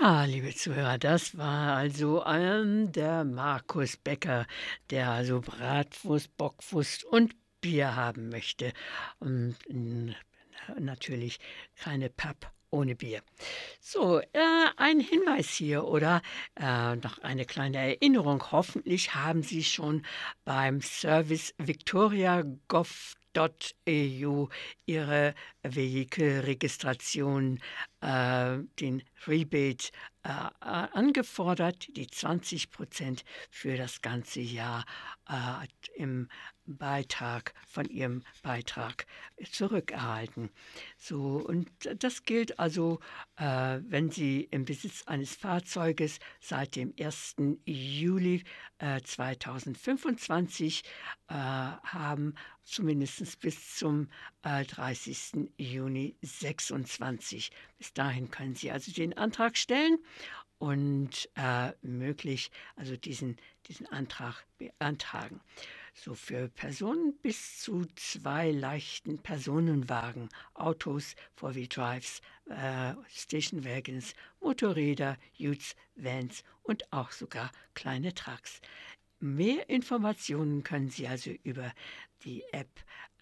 Ja, liebe Zuhörer, das war also, der Markus Becker, der also Bratwurst, Bockwurst und Bier haben möchte und natürlich keine Pub ohne Bier. So, ein Hinweis hier oder, noch eine kleine Erinnerung. Hoffentlich haben Sie schon beim Service victoriagov.eu Ihre Vehikelregistration, den Rebate, angefordert, die 20% für das ganze Jahr, im Beitrag von Ihrem Beitrag zurückerhalten. So, und das gilt also, wenn Sie im Besitz eines Fahrzeuges seit dem 1. Juli, 2025, haben, zumindest bis zum, 30. Juni 26. Bis dahin können Sie also den Antrag stellen und, möglich also diesen Antrag beantragen. So für Personen bis zu 2 leichten Personenwagen, Autos, Four-Wheel-Drives, Station Wagons, Motorräder, Utes, Vans und auch sogar kleine Trucks. Mehr Informationen können Sie also über die App,